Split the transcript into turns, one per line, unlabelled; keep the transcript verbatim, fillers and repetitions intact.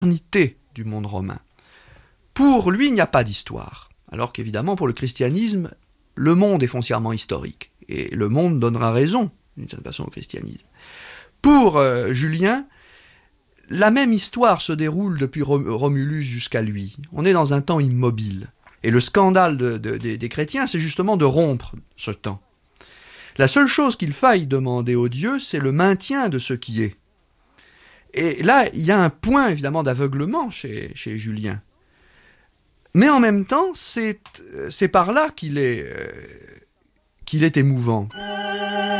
l'éternité du monde romain. Pour lui, il n'y a pas d'histoire. Alors qu'évidemment, pour le christianisme, le monde est foncièrement historique. Et le monde donnera raison, d'une certaine façon, au christianisme. Pour euh, Julien, la même histoire se déroule depuis Romulus jusqu'à lui. On est dans un temps immobile. Et le scandale de, de, de, des chrétiens, c'est justement de rompre ce temps. La seule chose qu'il faille demander aux dieux, c'est le maintien de ce qui est. Et là, il y a un point, évidemment, d'aveuglement chez, chez Julien. Mais en même temps, c'est, c'est par là qu'il est, euh, qu'il est émouvant.